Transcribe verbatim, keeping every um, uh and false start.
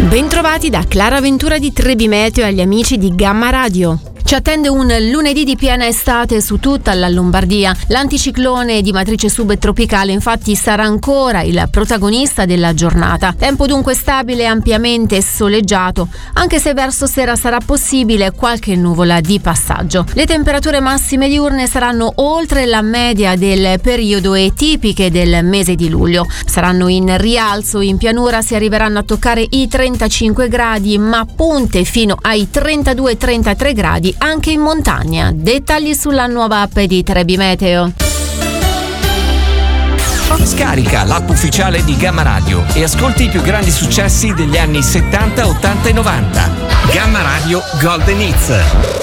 Bentrovati da Clara Ventura di Trebi Meteo e agli amici di Gamma Radio. Ci attende un lunedì di piena estate su tutta la Lombardia. L'anticiclone di matrice subtropicale infatti sarà ancora il protagonista della giornata. Tempo dunque stabile e ampiamente soleggiato, anche se verso sera sarà possibile qualche nuvola di passaggio. Le temperature massime diurne saranno oltre la media del periodo e tipiche del mese di luglio. Saranno in rialzo, in pianura si arriveranno a toccare i trentacinque gradi, ma punte fino ai trentadue trentatré gradi anche in montagna. Dettagli sulla nuova app di Trebi Meteo. Scarica l'app ufficiale di Gamma Radio e ascolti i più grandi successi degli anni settanta, ottanta e novanta. Gamma Radio Golden Hits.